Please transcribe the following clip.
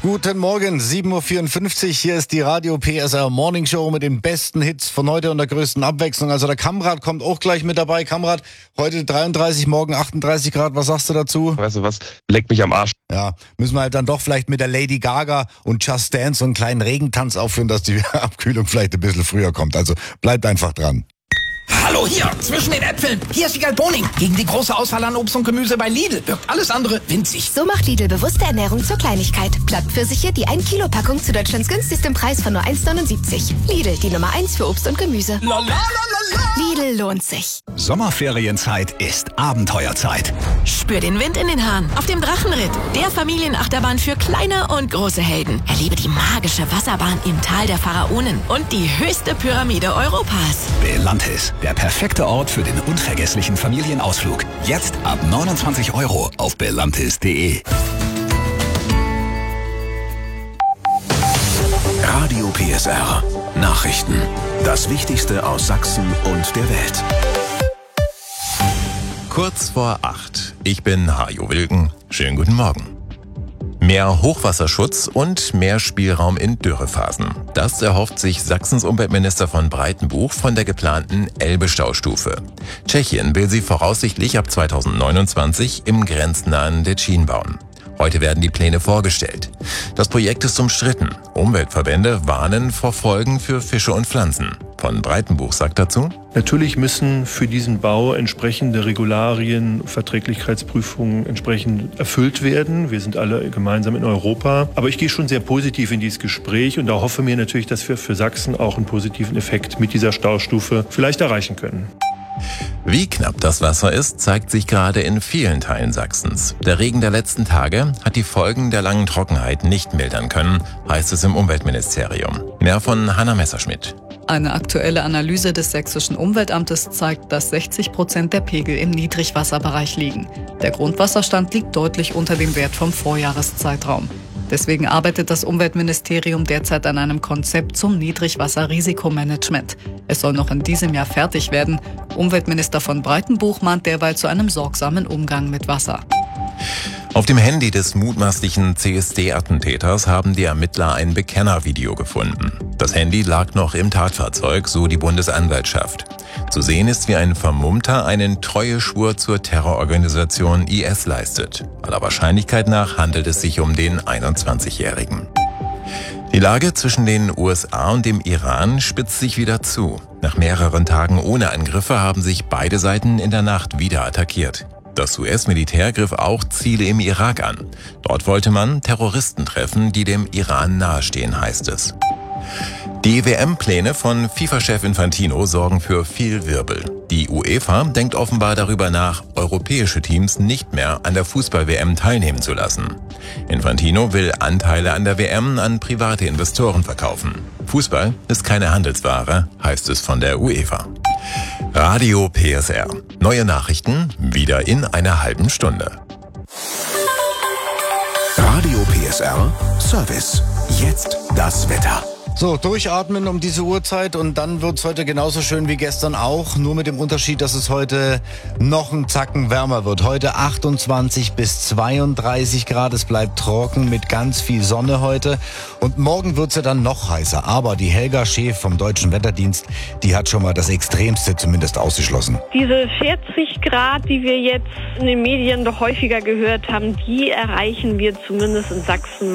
Guten Morgen, 7.54 Uhr. Hier ist die Radio PSR Morning Show mit den besten Hits von heute und der größten Abwechslung. Also der Kamrat kommt auch gleich mit dabei. Kamrat, heute 33, morgen 38 Grad. Was sagst du dazu? Weißt du was? Leck mich am Arsch. Ja, müssen wir halt dann doch vielleicht mit der Lady Gaga und Just Dance so einen kleinen Regentanz aufführen, dass die Abkühlung vielleicht ein bisschen früher kommt. Also bleibt einfach dran. Hallo hier, zwischen den Äpfeln. Hier ist Wiegald Boning. Gegen die große Auswahl an Obst und Gemüse bei Lidl wirkt alles andere winzig. So macht Lidl bewusste Ernährung zur Kleinigkeit. Plattpfirsiche, die 1 Kilo Packung zu Deutschlands günstigstem Preis von nur 1,79. Lidl, die Nummer 1 für Obst und Gemüse. Lidl lohnt sich. Sommerferienzeit ist Abenteuerzeit. Spür den Wind in den Haaren auf dem Drachenritt, der Familienachterbahn für kleine und große Helden. Erlebe die magische Wasserbahn im Tal der Pharaonen und die höchste Pyramide Europas. Belantis, der perfekte Ort für den unvergesslichen Familienausflug. Jetzt ab 29 € auf belantis.de. Radio PSR. Nachrichten. Das Wichtigste aus Sachsen und der Welt. Kurz vor 8. Ich bin Hajo Wilken. Schönen guten Morgen. Mehr Hochwasserschutz und mehr Spielraum in Dürrephasen. Das erhofft sich Sachsens Umweltminister von Breitenbuch von der geplanten Elbe-Staustufe. Tschechien will sie voraussichtlich ab 2029 im grenznahen Detschin bauen. Heute werden die Pläne vorgestellt. Das Projekt ist umstritten. Umweltverbände warnen vor Folgen für Fische und Pflanzen. Von Breitenbuch sagt dazu: Natürlich müssen für diesen Bau entsprechende Regularien, Verträglichkeitsprüfungen entsprechend erfüllt werden. Wir sind alle gemeinsam in Europa. Aber ich gehe schon sehr positiv in dieses Gespräch und da hoffe mir natürlich, dass wir für Sachsen auch einen positiven Effekt mit dieser Staustufe vielleicht erreichen können. Wie knapp das Wasser ist, zeigt sich gerade in vielen Teilen Sachsens. Der Regen der letzten Tage hat die Folgen der langen Trockenheit nicht mildern können, heißt es im Umweltministerium. Mehr von Hanna Messerschmidt. Eine aktuelle Analyse des Sächsischen Umweltamtes zeigt, dass 60% der Pegel im Niedrigwasserbereich liegen. Der Grundwasserstand liegt deutlich unter dem Wert vom Vorjahreszeitraum. Deswegen arbeitet das Umweltministerium derzeit an einem Konzept zum Niedrigwasserrisikomanagement. Es soll noch in diesem Jahr fertig werden. Umweltminister von Breitenbuch mahnt derweil zu einem sorgsamen Umgang mit Wasser. Auf dem Handy des mutmaßlichen CSD-Attentäters haben die Ermittler ein Bekennervideo gefunden. Das Handy lag noch im Tatfahrzeug, so die Bundesanwaltschaft. Zu sehen ist, wie ein Vermummter einen Treueschwur zur Terrororganisation IS leistet. Aller Wahrscheinlichkeit nach handelt es sich um den 21-Jährigen. Die Lage zwischen den USA und dem Iran spitzt sich wieder zu. Nach mehreren Tagen ohne Angriffe haben sich beide Seiten in der Nacht wieder attackiert. Das US-Militär griff auch Ziele im Irak an. Dort wollte man Terroristen treffen, die dem Iran nahestehen, heißt es. Die WM-Pläne von FIFA-Chef Infantino sorgen für viel Wirbel. Die UEFA denkt offenbar darüber nach, europäische Teams nicht mehr an der Fußball-WM teilnehmen zu lassen. Infantino will Anteile an der WM an private Investoren verkaufen. Fußball ist keine Handelsware, heißt es von der UEFA. Radio PSR. Neue Nachrichten wieder in einer halben Stunde. Radio PSR Service. Jetzt das Wetter. So, durchatmen um diese Uhrzeit und dann wird's heute genauso schön wie gestern auch. Nur mit dem Unterschied, dass es heute noch einen Zacken wärmer wird. Heute 28 bis 32 Grad. Es bleibt trocken mit ganz viel Sonne heute. Und morgen wird's ja dann noch heißer. Aber die Helga Schäf vom Deutschen Wetterdienst, die hat schon mal das Extremste zumindest ausgeschlossen. Diese 40 Grad, die wir jetzt in den Medien doch häufiger gehört haben, die erreichen wir zumindest in Sachsen